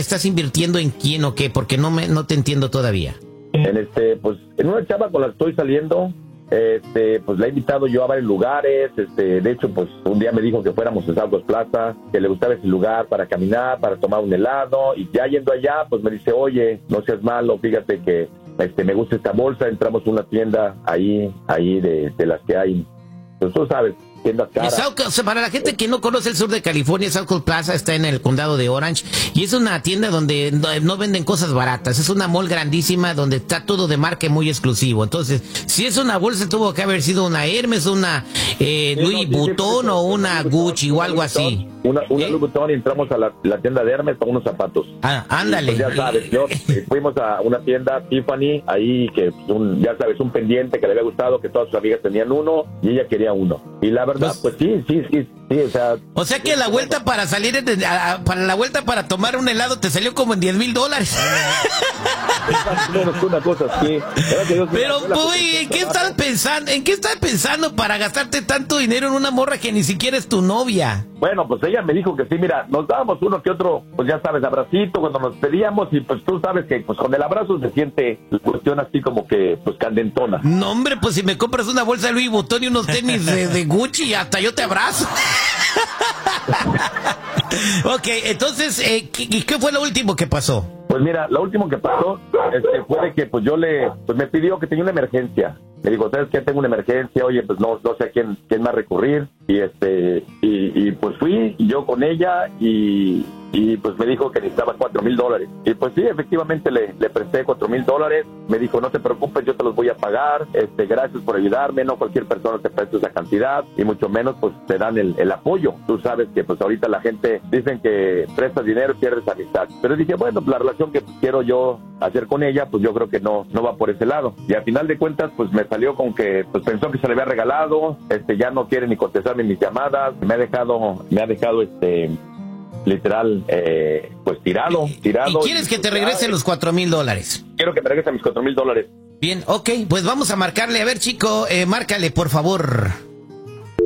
estás invirtiendo en quién o qué? Porque no te entiendo todavía. Pues en una chava con la que estoy saliendo, pues la he invitado yo a varios lugares, de hecho, pues un día me dijo que fuéramos a Southwest Plaza, que le gustaba ese lugar para caminar, para tomar un helado, y ya yendo allá, pues me dice, oye, no seas malo, fíjate que me gusta esta bolsa, entramos a una tienda ahí de las que hay, pues tú sabes, tiendas caras. Para la gente que no conoce el sur de California, Southwest Plaza está en el condado de Orange y es una tienda donde no venden cosas baratas, es una mall grandísima donde está todo de marca muy exclusivo. Entonces, si es una bolsa, tuvo que haber sido una Hermes, una Louis Vuitton o una Gucci o algo así. Una Louis Vuitton, y entramos a la tienda de Hermes con unos zapatos. Ándale. Pues ya sabes, fuimos a una tienda Tiffany, ahí que ya sabes, un pendiente que le había gustado, que todas sus amigas tenían uno y ella quería uno. Y la verdad, pues sí, o sea que la vuelta para salir, para la vuelta para tomar un helado te salió como en $10,000. Una cosa así. Pero, ¿en qué estás pensando para gastarte tanto dinero en una morra que ni siquiera es tu novia? Bueno, pues ella me dijo que sí, mira, nos dábamos uno que otro, pues ya sabes, abracito cuando nos pedíamos, y pues tú sabes que pues con el abrazo se siente la cuestión así como que pues candentona. No, hombre, pues si me compras una bolsa de Louis Vuitton y unos tenis de Gucci, hasta yo te abrazo. Ok, entonces, ¿qué fue lo último que pasó? Pues mira, lo último que pasó fue de que pues me pidió que tenía una emergencia. Me dijo, ¿sabes qué? Tengo una emergencia, oye, pues no sé a quién más recurrir. Y pues fui yo con ella y pues me dijo que necesitaba $4,000. Y pues sí, efectivamente le presté $4,000. Me dijo, no te preocupes, yo te los voy a pagar. Gracias por ayudarme. No cualquier persona te presta esa cantidad y mucho menos pues te dan el apoyo. Tú sabes que pues ahorita la gente dicen que prestas dinero y pierdes amistad. Pero dije, bueno, pues la relación que quiero yo hacer con ella, pues yo creo que no va por ese lado. Y al final de cuentas, pues me salió con que pues pensó que se le había regalado. Ya no quiere ni contestarme mis llamadas. Me ha dejado literal, pues tirado. ¿Y quieres que te regrese los $4,000? Quiero que me regrese mis $4,000. Bien, ok, pues vamos a marcarle. A ver, chico, márcale, por favor.